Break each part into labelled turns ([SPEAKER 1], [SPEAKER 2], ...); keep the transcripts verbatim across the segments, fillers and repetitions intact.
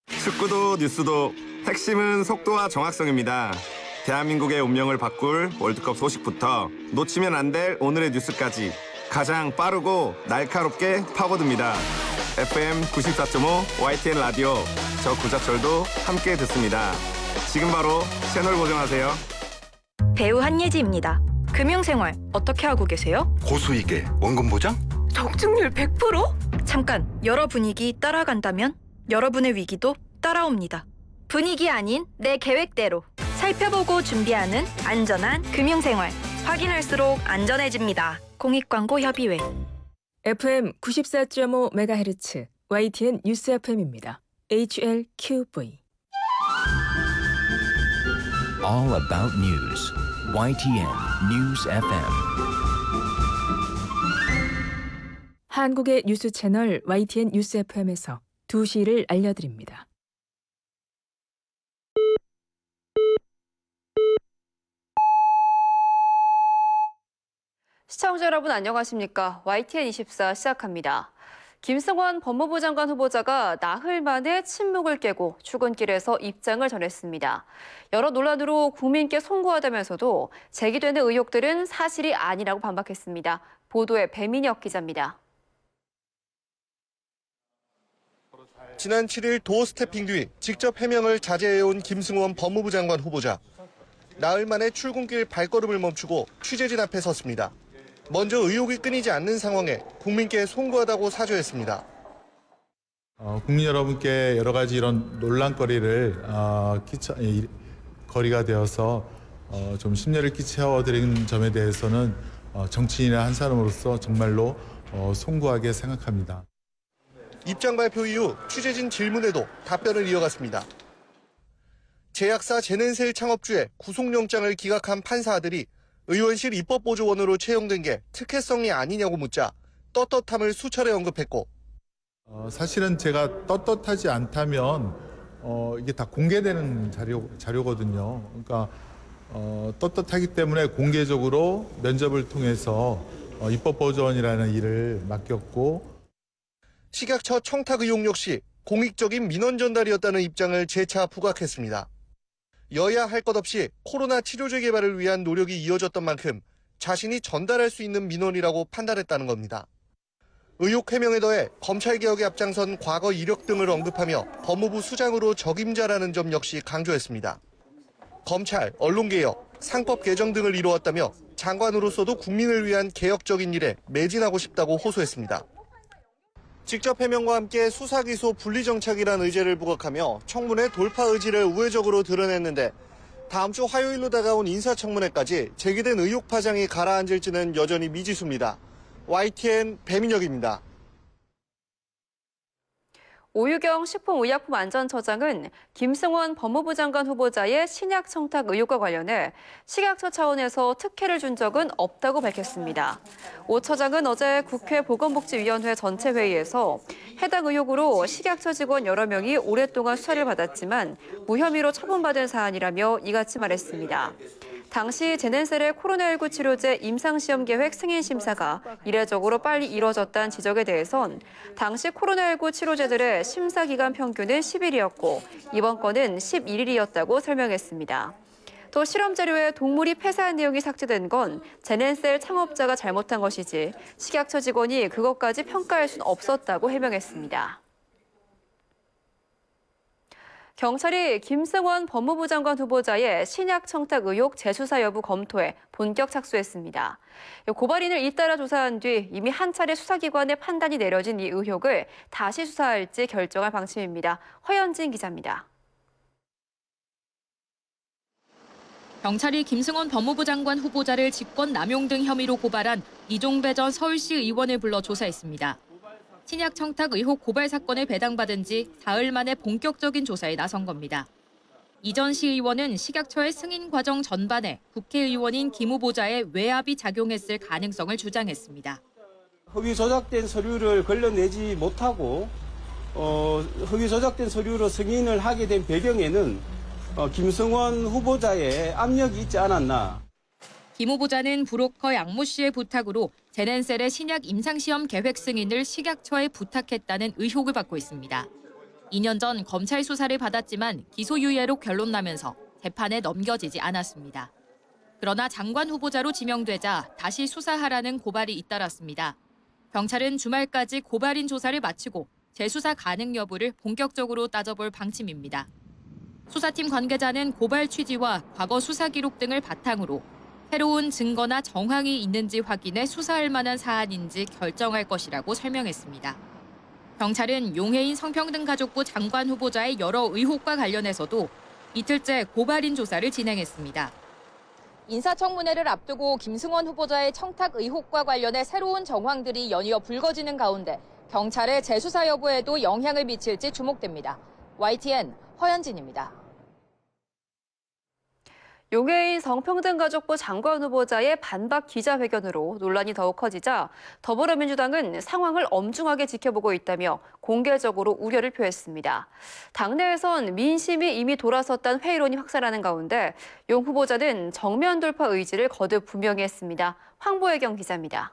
[SPEAKER 1] 축구도 뉴스도 핵심은 속도와 정확성입니다. 대한민국의 운명을 바꿀 월드컵 소식부터 놓치면 안 될 오늘의 뉴스까지 가장 빠르고 날카롭게 파고듭니다. 에프엠 구십사 점 오 와이티엔 라디오, 저 구자철도 함께 듣습니다. 지금 바로 채널 고정하세요.
[SPEAKER 2] 배우 한예지입니다. 금융생활 어떻게 하고 계세요?
[SPEAKER 3] 고수익에 원금 보장?
[SPEAKER 2] 적중률 백 퍼센트? 잠깐, 여러 분위기 따라간다면 여러분의 위기도 따라옵니다. 분위기 아닌 내 계획대로 살펴보고 준비하는 안전한 금융생활. 확인할수록 안전해집니다. 공익광고협의회.
[SPEAKER 4] 에프엠 구십사 점 오 메가헤르츠 와이티엔 뉴스 에프엠입니다. 에이치엘큐브이.
[SPEAKER 5] All about news. 와이티엔 News 에프엠.
[SPEAKER 4] 한국의 뉴스 채널 와이티엔 뉴스 에프엠에서 두 시를 알려드립니다.
[SPEAKER 6] 시청자 여러분 안녕하십니까? 와이티엔 이십사 시작합니다. 김승환 법무부 장관 후보자가 나흘 만에 침묵을 깨고 출근길에서 입장을 전했습니다. 여러 논란으로 국민께 송구하다면서도 제기되는 의혹들은 사실이 아니라고 반박했습니다. 보도에 배민혁 기자입니다.
[SPEAKER 7] 지난 칠 일 도어 스태핑 뒤 직접 해명을 자제해온 김승원 법무부 장관 후보자. 나흘 만에 출근길 발걸음을 멈추고 취재진 앞에 섰습니다. 먼저 의혹이 끊이지 않는 상황에 국민께 송구하다고 사죄했습니다.
[SPEAKER 8] 어, 국민 여러분께 여러 가지 이런 논란거리를 어, 끼쳐, 이, 거리가 되어서 어, 좀 심려를 끼쳐드린 점에 대해서는 어, 정치인의 한 사람으로서 정말로 어, 송구하게 생각합니다.
[SPEAKER 7] 입장 발표 이후 취재진 질문에도 답변을 이어갔습니다. 제약사 제넨셀 창업주의 구속영장을 기각한 판사 아들이 의원실 입법보조원으로 채용된 게 특혜성이 아니냐고 묻자 떳떳함을 수차례 언급했고,
[SPEAKER 8] 어, 사실은 제가 떳떳하지 않다면 어, 이게 다 공개되는 자료, 자료거든요. 그러니까 어, 떳떳하기 때문에 공개적으로 면접을 통해서 어, 입법보조원이라는 일을 맡겼고,
[SPEAKER 7] 식약처 청탁 의혹 역시 공익적인 민원 전달이었다는 입장을 재차 부각했습니다. 여야 할 것 없이 코로나 치료제 개발을 위한 노력이 이어졌던 만큼 자신이 전달할 수 있는 민원이라고 판단했다는 겁니다. 의혹 해명에 더해 검찰개혁에 앞장선 과거 이력 등을 언급하며 법무부 수장으로 적임자라는 점 역시 강조했습니다. 검찰, 언론개혁, 상법 개정 등을 이루었다며 장관으로서도 국민을 위한 개혁적인 일에 매진하고 싶다고 호소했습니다. 직접 해명과 함께 수사기소 분리정착이란 의제를 부각하며 청문회 돌파 의지를 우회적으로 드러냈는데, 다음 주 화요일로 다가온 인사청문회까지 제기된 의혹 파장이 가라앉을지는 여전히 미지수입니다. 와이티엔 배민혁입니다.
[SPEAKER 6] 오유경 식품의약품안전처장은 김승원 법무부 장관 후보자의 신약 청탁 의혹과 관련해 식약처 차원에서 특혜를 준 적은 없다고 밝혔습니다. 오 처장은 어제 국회 보건복지위원회 전체 회의에서 해당 의혹으로 식약처 직원 여러 명이 오랫동안 수사를 받았지만 무혐의로 처분받은 사안이라며 이같이 말했습니다. 당시 제넨셀의 코로나십구 치료제 임상시험 계획 승인 심사가 이례적으로 빨리 이뤄졌다는 지적에 대해선 당시 코로나십구 치료제들의 심사 기간 평균은 십 일이었고 이번 건은 십일 일이었다고 설명했습니다. 또 실험 자료에 동물이 폐사한 내용이 삭제된 건 제넨셀 창업자가 잘못한 것이지 식약처 직원이 그것까지 평가할 수는 없었다고 해명했습니다. 경찰이 김승원 법무부 장관 후보자의 신약 청탁 의혹 재수사 여부 검토에 본격 착수했습니다. 고발인을 잇따라 조사한 뒤 이미 한 차례 수사기관의 판단이 내려진 이 의혹을 다시 수사할지 결정할 방침입니다. 허연진 기자입니다.
[SPEAKER 9] 경찰이 김승원 법무부 장관 후보자를 직권 남용 등 혐의로 고발한 이종배 전 서울시 의원을 불러 조사했습니다. 신약 청탁 의혹 고발 사건을 배당받은 지 사흘 만에 본격적인 조사에 나선 겁니다. 이전 시의원은 식약처의 승인 과정 전반에 국회의원인 김 후보자의 외압이 작용했을 가능성을 주장했습니다.
[SPEAKER 10] 허위 조작된 서류를 걸러내지 못하고 어, 허위 조작된 서류로 승인을 하게 된 배경에는 어, 김승원 후보자의 압력이 있지 않았나.
[SPEAKER 9] 김 후보자는 브로커 양모 씨의 부탁으로 제넨셀의 신약 임상시험 계획 승인을 식약처에 부탁했다는 의혹을 받고 있습니다. 이 년 전 검찰 수사를 받았지만 기소유예로 결론 나면서 재판에 넘겨지지 않았습니다. 그러나 장관 후보자로 지명되자 다시 수사하라는 고발이 잇따랐습니다. 경찰은 주말까지 고발인 조사를 마치고 재수사 가능 여부를 본격적으로 따져볼 방침입니다. 수사팀 관계자는 고발 취지와 과거 수사 기록 등을 바탕으로 새로운 증거나 정황이 있는지 확인해 수사할 만한 사안인지 결정할 것이라고 설명했습니다. 경찰은 용해인 성평등가족부 장관 후보자의 여러 의혹과 관련해서도 이틀째 고발인 조사를 진행했습니다. 인사청문회를 앞두고 김승원 후보자의 청탁 의혹과 관련해 새로운 정황들이 연이어 불거지는 가운데 경찰의 재수사 여부에도 영향을 미칠지 주목됩니다. 와이티엔 허현진입니다.
[SPEAKER 6] 용해인 성평등가족부 장관 후보자의 반박 기자회견으로 논란이 더욱 커지자 더불어민주당은 상황을 엄중하게 지켜보고 있다며 공개적으로 우려를 표했습니다. 당내에선 민심이 이미 돌아섰다는 회의론이 확산하는 가운데 용 후보자는 정면 돌파 의지를 거듭 분명히 했습니다. 황보혜경 기자입니다.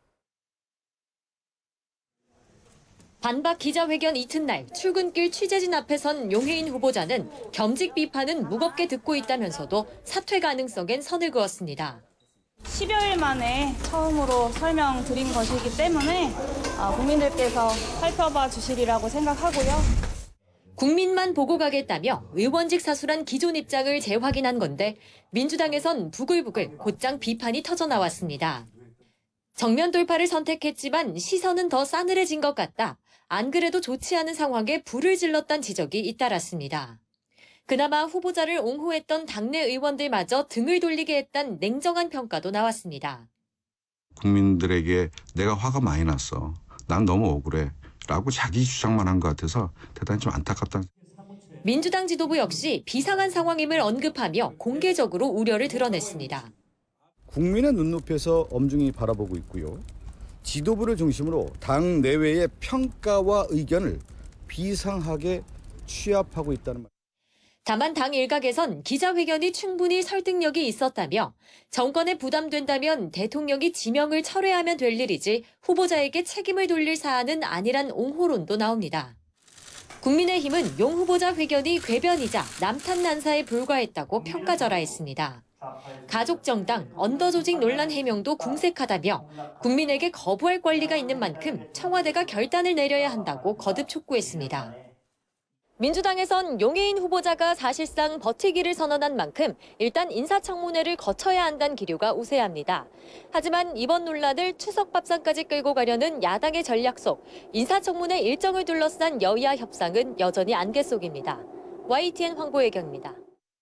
[SPEAKER 3] 반박 기자회견 이튿날 출근길 취재진 앞에 선 용해인 후보자는 겸직 비판은 무겁게 듣고 있다면서도 사퇴 가능성엔 선을 그었습니다.
[SPEAKER 11] 십여일 만에 처음으로 설명드린 것이기 때문에 국민들께서 살펴봐 주시리라고 생각하고요.
[SPEAKER 3] 국민만 보고 가겠다며 의원직 사수란 기존 입장을 재확인한 건데 민주당에선 부글부글 곧장 비판이 터져나왔습니다. 정면 돌파를 선택했지만 시선은 더 싸늘해진 것 같다. 안 그래도 좋지 않은 상황에 불을 질렀다는 지적이 잇따랐습니다. 그나마 후보자를 옹호했던 당내 의원들마저 등을 돌리게 했다는 냉정한 평가도 나왔습니다.
[SPEAKER 12] 국민들에게 내가 화가 많이 났어. 난 너무 억울해. 라고 자기 주장만 한 것 같아서 대단히 좀 안타깝다.
[SPEAKER 3] 민주당 지도부 역시 비상한 상황임을 언급하며 공개적으로 우려를 드러냈습니다.
[SPEAKER 13] 국민의 눈높이에서 엄중히 바라보고 있고요. 지도부를 중심으로 당 내외의 평가와 의견을 비상하게 취합하고 있다는 말.
[SPEAKER 3] 다만 당 일각에선 기자회견이 충분히 설득력이 있었다며 정권에 부담된다면 대통령이 지명을 철회하면 될 일이지 후보자에게 책임을 돌릴 사안은 아니란 옹호론도 나옵니다. 국민의힘은 용 후보자 회견이 궤변이자 남탓 난사에 불과했다고 평가절하했습니다. 가족정당, 언더조직 논란 해명도 궁색하다며 국민에게 거부할 권리가 있는 만큼 청와대가 결단을 내려야 한다고 거듭 촉구했습니다. 민주당에선 용해인 후보자가 사실상 버티기를 선언한 만큼 일단 인사청문회를 거쳐야 한다는 기류가 우세합니다. 하지만 이번 논란을 추석 밥상까지 끌고 가려는 야당의 전략 속 인사청문회 일정을 둘러싼 여야 협상은 여전히 안개 속입니다. 와이티엔 황보혜경입니다.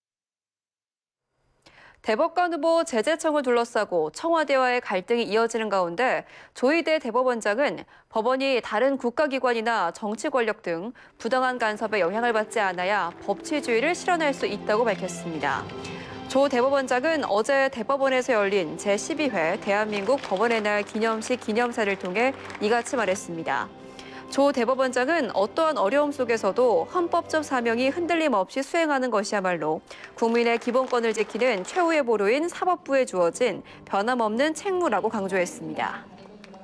[SPEAKER 6] 대법관 후보 제재청을 둘러싸고 청와대와의 갈등이 이어지는 가운데 조희대 대법원장은 법원이 다른 국가기관이나 정치 권력 등 부당한 간섭에 영향을 받지 않아야 법치주의를 실현할 수 있다고 밝혔습니다. 조 대법원장은 어제 대법원에서 열린 제십이 회 대한민국 법원의 날 기념식 기념사를 통해 이같이 말했습니다. 조 대법원장은 어떠한 어려움 속에서도 헌법적 사명이 흔들림 없이 수행하는 것이야말로 국민의 기본권을 지키는 최후의 보루인 사법부에 주어진 변함없는 책무라고 강조했습니다.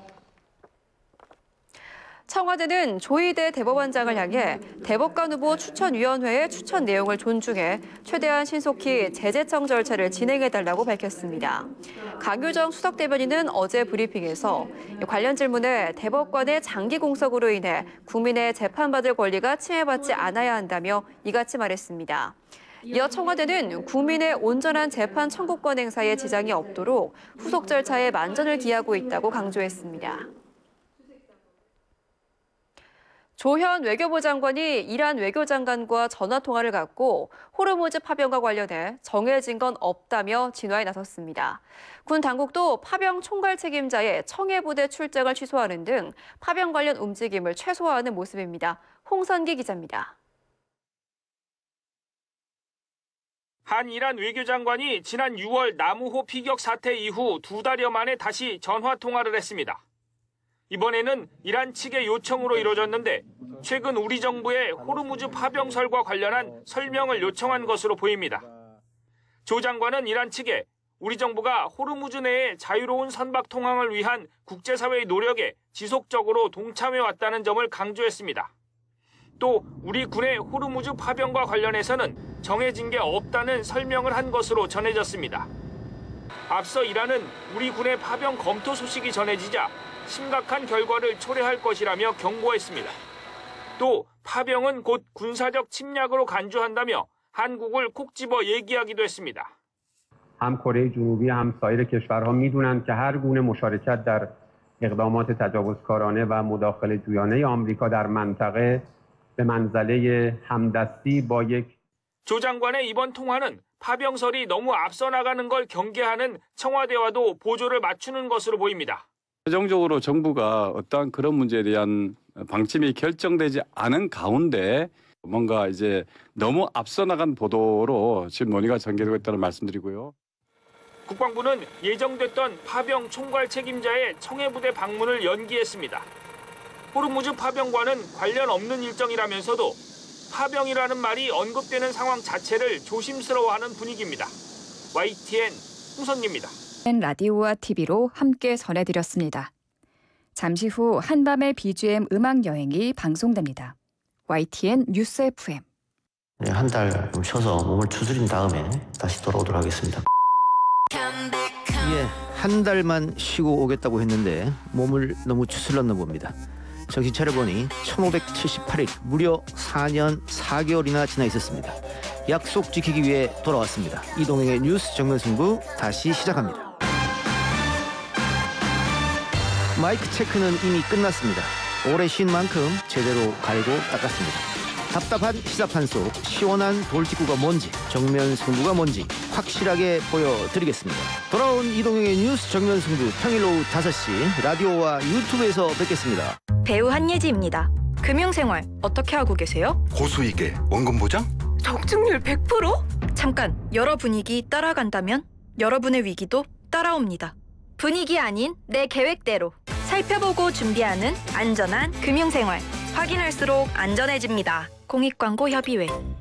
[SPEAKER 6] 청와대는 조희대 대법원장을 향해 대법관 후보 추천위원회의 추천 내용을 존중해 최대한 신속히 제재청 절차를 진행해달라고 밝혔습니다. 강효정 수석대변인은 어제 브리핑에서 관련 질문에 대법관의 장기 공석으로 인해 국민의 재판받을 권리가 침해받지 않아야 한다며 이같이 말했습니다. 이어 청와대는 국민의 온전한 재판 청구권 행사에 지장이 없도록 후속 절차에 만전을 기하고 있다고 강조했습니다. 조현 외교부 장관이 이란 외교장관과 전화통화를 갖고 호르무즈 파병과 관련해 정해진 건 없다며 진화에 나섰습니다. 군 당국도 파병 총괄 책임자의 청해부대 출장을 취소하는 등 파병 관련 움직임을 최소화하는 모습입니다. 홍선기 기자입니다.
[SPEAKER 14] 한 이란 외교장관이 지난 유월 나무호 피격 사태 이후 두 달여 만에 다시 전화통화를 했습니다. 이번에는 이란 측의 요청으로 이뤄졌는데 최근 우리 정부의 호르무즈 파병설과 관련한 설명을 요청한 것으로 보입니다. 조 장관은 이란 측에 우리 정부가 호르무즈 내의 자유로운 선박 통항을 위한 국제사회의 노력에 지속적으로 동참해왔다는 점을 강조했습니다. 또 우리 군의 호르무즈 파병과 관련해서는 정해진 게 없다는 설명을 한 것으로 전해졌습니다. 앞서 이란은 우리 군의 파병 검토 소식이 전해지자 심각한 결과를 초래할 것이라며 경고했습니다. 또 파병은 곧 군사적 침략으로 간주한다며 한국을 콕 집어 얘기하기도 했습니다.
[SPEAKER 15] هم کره جنوبی هم سایر کشورها میدونن که هر گونه مشارکت در اقدامات تجاوزکارانه و مداخله جویانه آمریکا در منطقه به منزله همدستی با یک
[SPEAKER 14] 조 장관의 이번 통화는 파병설이 너무 앞서 나가는 걸 경계하는 청와대와도 보조를 맞추는 것으로 보입니다.
[SPEAKER 16] 최종적으로 정부가 어떠한 그런 문제에 대한 방침이 결정되지 않은 가운데 뭔가 이제 너무 앞서 나간 보도로 지금 논의가 전개되고 있다는 말씀드리고요.
[SPEAKER 14] 국방부는 예정됐던 파병 총괄 책임자의 청해부대 방문을 연기했습니다. 호르무즈 파병과는 관련 없는 일정이라면서도 파병이라는 말이 언급되는 상황 자체를 조심스러워하는 분위기입니다. 와이티엔 홍선기입니다.
[SPEAKER 17] 라디오와 티비로 함께 전해드렸습니다. 잠시 후 한밤의 비지엠 음악 여행이 방송됩니다. 와이티엔 뉴스 에프엠.
[SPEAKER 18] 네, 한 달 좀 쉬어서 몸을 추스린 다음에 다시 돌아오도록 하겠습니다.
[SPEAKER 19] 예, 한 달만 쉬고 오겠다고 했는데 몸을 너무 추슬렀나 봅니다. 정신 차려보니 천오백칠십팔 일, 무려 사 년 사 개월이나 지나 있었습니다. 약속 지키기 위해 돌아왔습니다. 이동행의 뉴스 정면 승부 다시 시작합니다. 마이크 체크는 이미 끝났습니다. 오래 쉰 만큼 제대로 갈고 닦았습니다. 답답한 시사판 속 시원한 돌직구가 뭔지, 정면 승부가 뭔지 확실하게 보여드리겠습니다. 돌아온 이동영의 뉴스 정면 승부 평일 오후 다섯 시 라디오와 유튜브에서 뵙겠습니다.
[SPEAKER 2] 배우 한예지입니다. 금융생활 어떻게 하고 계세요?
[SPEAKER 20] 고수익에 원금 보장?
[SPEAKER 2] 적중률 백 퍼센트? 잠깐, 여러 분위기 따라간다면 여러분의 위기도 따라옵니다. 분위기 아닌 내 계획대로 살펴보고 준비하는 안전한 금융생활. 확인할수록 안전해집니다. 공익광고협의회.